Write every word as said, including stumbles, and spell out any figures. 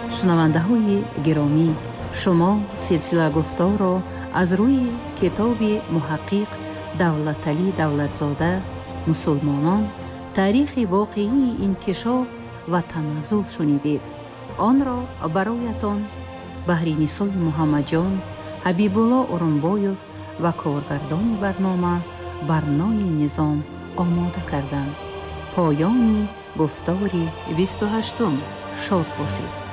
шунавандаҳои гиромӣ, шумо силсила гуфторро аз рӯи китоби муҳаққиқ Давлаталӣ Давлатзода «Мусулмонон. Таърихи воқеии инкишоф ва таназзул» шунидед. онро бароятон баҳри Нисои Муҳаммаҷон, Ҳабибулло Урунбоев ва коргардони барнома Барнои Низом омода карданд. поёни гуфтори бисту ҳаштум. шод бошед.